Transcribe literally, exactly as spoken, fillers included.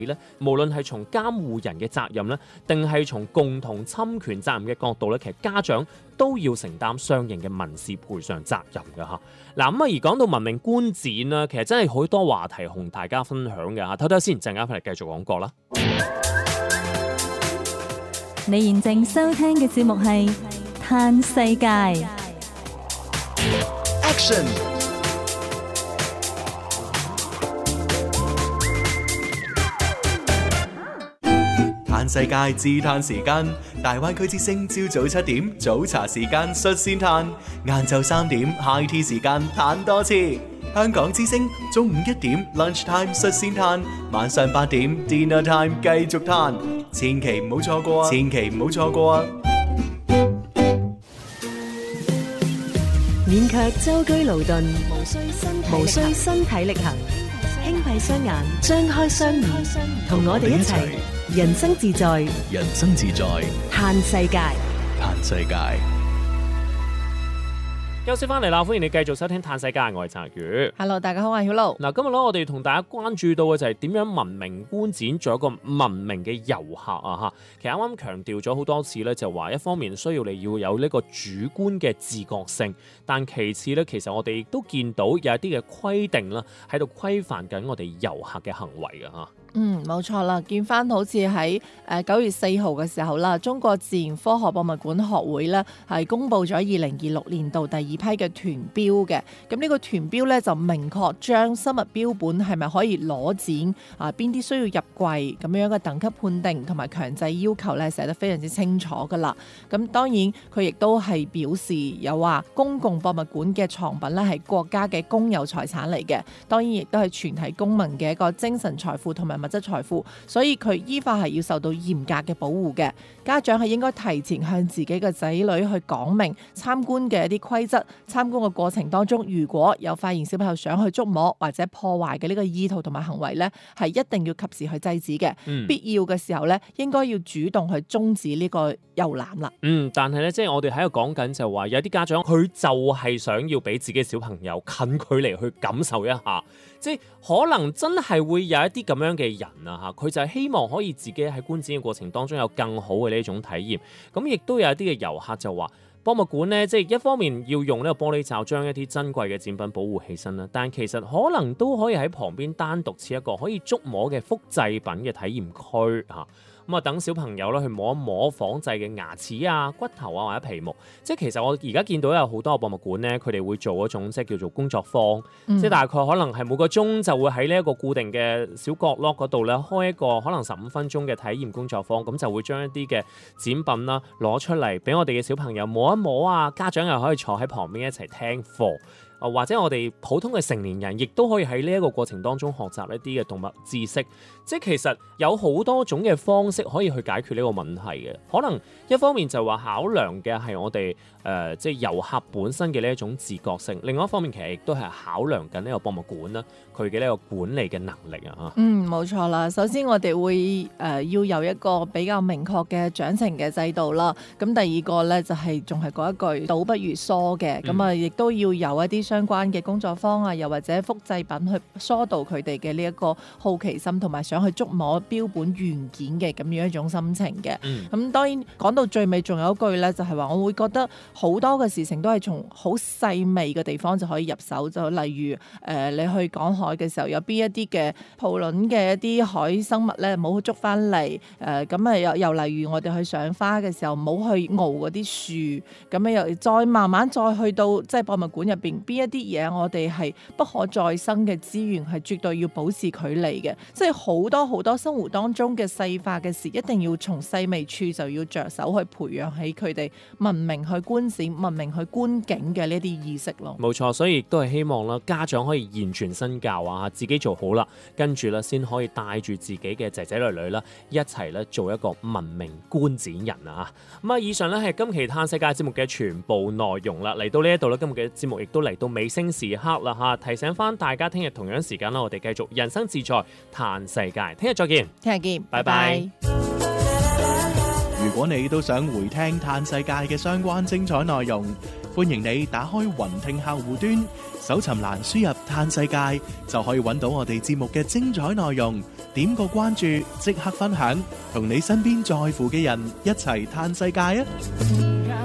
咧，無論係從監護人嘅責任咧，定係從共同侵權責任嘅角度咧，其實家長都要承擔相應嘅民事賠償責任嘅嚇。嗱咁啊，而講到文明觀展啦，其實真係好多話題同大家分享嘅嚇。唞唞先，陣間翻嚟繼續講過啦。 你現正收聽嘅節目係《嘆世界》 Action。嘆世界自嘆時間，大灣區之聲朝早七點早茶時間率先嘆，晏晝三點 high tea 時間嘆多次。香港之聲中午一點 lunch time 率先嘆，晚上八點 dinner time 繼續嘆，千祈唔好錯過啊！千祈唔好錯過啊！ 免卻舟車勞頓，無需身體無需身體力行，輕閉雙眼，張開雙耳，同我哋一齊人生自在， 人生自在， 嘆世界， 嘆世界。 休息翻嚟啦，歡迎你繼續收聽《嘆世界》，我係澤宇。 Hello， 大家好，我係曉露。 嗱，今日咧我哋同大家關注到嘅就係點樣文明觀展，做一個文明嘅遊客啊！嚇，其實啱啱強調咗好多次咧，就話一方面需要你要有呢個主觀嘅自覺性，但其次咧，其實我哋亦都見到有一啲嘅規定啦，喺度規範緊我哋遊客嘅行為嘅嚇。 嗯，冇錯啦，見翻好似喺誒九月四號嘅時候啦，中國自然科學博物館學會咧係公布咗二零二六年度第二批嘅團標嘅。咁呢個團標咧就明確將生物標本係咪可以攞展啊，邊啲需要入櫃咁樣嘅等級判定同埋強制要求咧寫得非常之清楚噶啦。咁當然佢亦都係表示有話公共博物館嘅藏品咧係國家嘅公有財產嚟嘅，當然亦都係全體公民嘅一個精神財富同埋物質財富，所以佢依法係要受到嚴格嘅保護嘅。家長係應該提前向自己嘅仔女去講明參觀嘅一啲規則，參觀嘅過程當中，如果有發現小朋友想去觸摸或者破壞嘅呢個意圖同埋行為呢，係一定要及時去制止嘅。嗯、必要嘅時候呢，應該要主動去終止呢個遊覽啦。 嗯，但係咧，即係我哋喺度講緊就話，有啲家長佢就係想要俾自己小朋友近距離去感受一下。即係可能真係會有一啲咁樣嘅人啊嚇，佢就係希望可以自己喺觀展嘅過程當中有更好嘅呢一種體驗。咁亦都有一啲嘅遊客就話，博物館呢，即係一方面要用呢個玻璃罩將一啲珍貴嘅展品保護起身啦，但其實可能都可以喺旁邊單獨設一個可以觸摸嘅複製品嘅體驗區嚇。咁啊，等小朋友咧去摸一摸仿製嘅牙齒啊、骨頭啊或者皮毛，即係其實我而家見到有好多博物館咧，佢哋會做嗰種即係叫做工作坊，嗯、即係大概可能係每個鐘就會喺呢一個固定嘅小角落嗰度咧開一個可能十五分鐘嘅體驗工作坊，咁就會將一啲嘅展品啦攞出嚟俾我哋嘅小朋友摸一摸啊，家長又可以坐喺旁邊一齊聽課。或者我哋普通嘅成年人，亦都可以喺呢一個過程當中學習一啲嘅動物知識。即係其實有好多種嘅方式可以去解決呢個問題嘅。可能一方面就話考量嘅係我哋誒、呃、即係遊客本身嘅呢一種自覺性，另外一方面其實亦都係考量緊呢個博物館啦，佢嘅呢個管理嘅能力啊嚇。嗯， 冇錯啦。首先我哋會誒、呃、要有一個比較明確嘅獎懲嘅制度啦。咁第二個咧就係仲係嗰一句倒不如疏嘅。咁啊亦都要有一啲相關嘅工作坊啊，又或者複製品去疏導佢哋嘅呢一個好奇心，同埋想去觸摸標本原件嘅咁樣一種心情嘅。咁、嗯、當然講到最尾，仲有一句咧，就係話我會覺得好多嘅事情都係從好細微嘅地方就可以入手。就例如誒、呃，你去港海嘅時候，有邊一啲嘅抱卵嘅一啲海生物咧，冇去捉翻嚟。誒咁啊，又又例如我哋去賞花嘅時候，冇去熬嗰啲樹。咁樣又再慢慢再去到即係博物館入邊邊一啲嘢。我哋係不可再生嘅資源，係絕對要保持距離嘅。即係好多好多生活當中嘅細化嘅事，一定要從細微處就要着手去培養起佢哋文明去觀展、文明去觀景嘅呢啲意識咯。 冇錯，所以亦都係希望啦，家長可以言傳身教啊，自己做好啦，跟住咧先可以帶住自己嘅仔仔女女啦，一齊咧做一個文明觀展人啊！咁啊，以上咧係今期嘆世界節目嘅全部內容啦。嚟到呢一度咧，今日嘅節目亦都嚟到尾聲時刻啦嚇，提醒翻大家，聽日同樣時間啦，我哋繼續人生自在嘆世界，聽日再見， 聽日見， 拜拜。 如果你都想回聽嘆世界嘅相關精彩內容， 歡迎你打開雲聽客戶端，搜尋欄輸入嘆世界，就可以揾到我哋節目嘅精彩內容。點個關注，即刻分享，同你身邊在乎嘅人一齊嘆世界啊！